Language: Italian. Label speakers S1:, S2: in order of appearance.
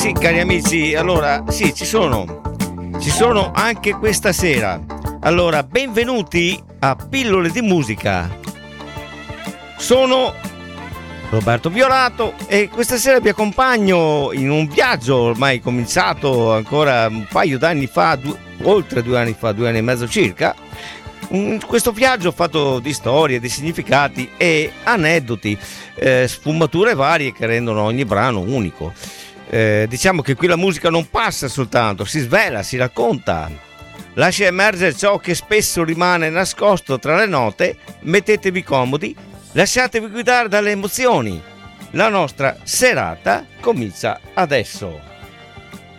S1: Sì, cari amici, allora sì, ci sono anche questa sera. Allora, benvenuti a Pillole di Musica. Sono Roberto Violato e questa sera vi accompagno in un viaggio ormai cominciato ancora un paio d'anni fa, oltre 2 anni fa, 2 anni e mezzo circa. Questo viaggio fatto di storie, di significati e aneddoti, sfumature varie che rendono ogni brano unico. Diciamo che qui la musica non passa soltanto, si svela, si racconta, lascia emergere ciò che spesso rimane nascosto tra le note. Mettetevi comodi, lasciatevi guidare dalle emozioni. La nostra serata comincia adesso.